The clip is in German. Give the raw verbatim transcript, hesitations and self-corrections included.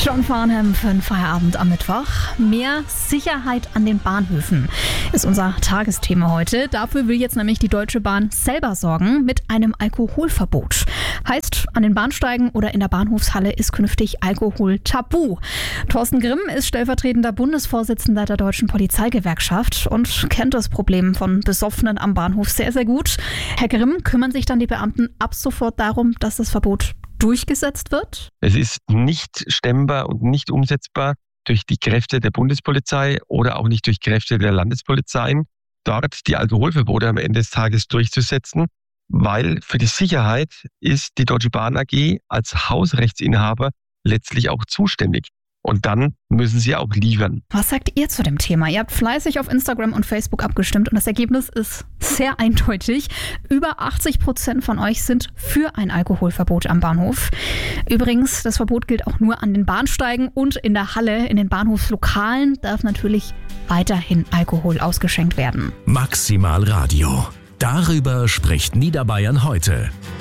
John Farnham für den Feierabend am Mittwoch. Mehr Sicherheit an den Bahnhöfen ist unser Tagesthema heute. Dafür will jetzt nämlich die Deutsche Bahn selber sorgen mit einem Alkoholverbot. Heißt, an den Bahnsteigen oder in der Bahnhofshalle ist künftig Alkohol tabu. Thorsten Grimm ist stellvertretender Bundesvorsitzender der Deutschen Polizeigewerkschaft und kennt das Problem von Besoffenen am Bahnhof sehr, sehr gut. Herr Grimm, kümmern sich dann die Beamten ab sofort darum, dass das Verbot durchgesetzt wird? Es ist nicht stemmbar und nicht umsetzbar durch die Kräfte der Bundespolizei oder auch nicht durch Kräfte der Landespolizeien, dort die Alkoholverbote am Ende des Tages durchzusetzen, weil für die Sicherheit ist die Deutsche Bahn A G als Hausrechtsinhaber letztlich auch zuständig. Und dann müssen sie auch liefern. Was sagt ihr zu dem Thema? Ihr habt fleißig auf Instagram und Facebook abgestimmt und das Ergebnis ist sehr eindeutig. Über achtzig Prozent von euch sind für ein Alkoholverbot am Bahnhof. Übrigens, das Verbot gilt auch nur an den Bahnsteigen und in der Halle. In den Bahnhofslokalen darf natürlich weiterhin Alkohol ausgeschenkt werden. Maximal Radio. Darüber spricht Niederbayern heute.